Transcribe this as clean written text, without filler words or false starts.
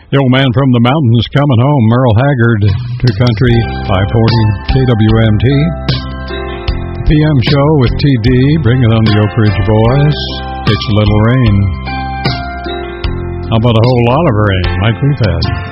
The old man from the mountains coming home, Merle Haggard, to Country 540 KWMT. The PM show with TD, bringing on the Oak Ridge Boys. It's a little rain. How about a whole lot of rain like we've had?